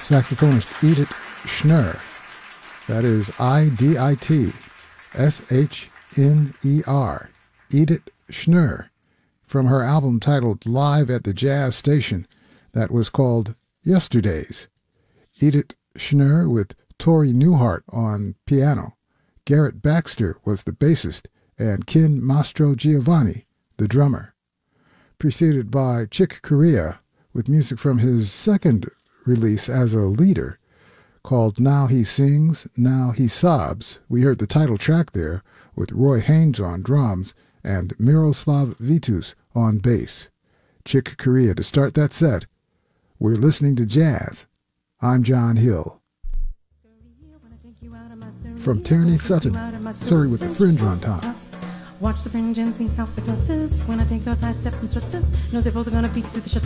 saxophonist Edith Schnur. That is Iditshner. Edith Schnur, from her album titled Live at the Jazz Station that was called Yesterdays. Edith Schnur with Tori Newhart on piano. Garrett Baxter was the bassist, and Ken Mastrogiovanni, the drummer. Preceded by Chick Corea with music from his second release as a leader called Now He Sings, Now He Sobs. We heard the title track there with Roy Haynes on drums and Miroslav Vitus on bass. Chick Corea to start that set. We're listening to jazz. I'm John Hill. From Tierney Sutton, Surrey with the fringe on top. Watch the fringe and see how it flutters when I take a side step and strutters. No zippers are gonna beat through the shutters.